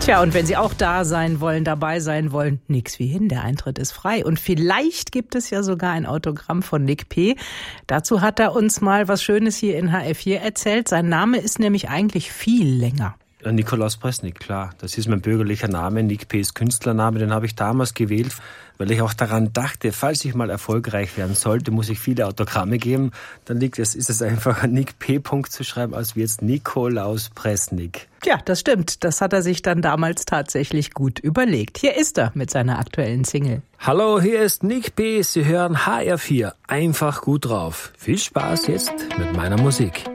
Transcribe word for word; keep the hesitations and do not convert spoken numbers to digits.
Tja, und wenn Sie auch da sein wollen, dabei sein wollen, nix wie hin, der Eintritt ist frei. Und vielleicht gibt es ja sogar ein Autogramm von Nick P. Dazu hat er uns mal was Schönes hier in H F vier erzählt. Sein Name ist nämlich eigentlich viel länger. Nikolaus Presnik, klar. Das ist mein bürgerlicher Name. Nick P. ist Künstlername. Den habe ich damals gewählt, weil ich auch daran dachte, falls ich mal erfolgreich werden sollte, muss ich viele Autogramme geben. Dann liegt es, ist es einfacher, Nick P. zu schreiben, als wie jetzt Nikolaus Presnik. Ja, das stimmt. Das hat er sich dann damals tatsächlich gut überlegt. Hier ist er mit seiner aktuellen Single. Hallo, hier ist Nick P. Sie hören H R vier. Einfach gut drauf. Viel Spaß jetzt mit meiner Musik.